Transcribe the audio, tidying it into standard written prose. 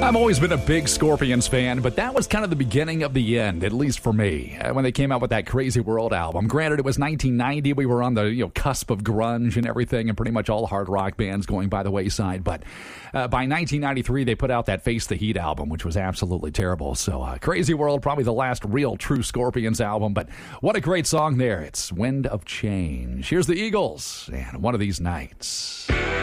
I've always been a big Scorpions fan, but that was kind of the beginning of the end, at least for me, when they came out with that Crazy World album. Granted, it was 1990. We were on the cusp of grunge and everything, and pretty much all hard rock bands going by the wayside. But by 1993, they put out that Face the Heat album, which was absolutely terrible. So Crazy World, probably the last real true Scorpions album. But what a great song there. It's Wind of Change. Here's the Eagles, and One of These Nights.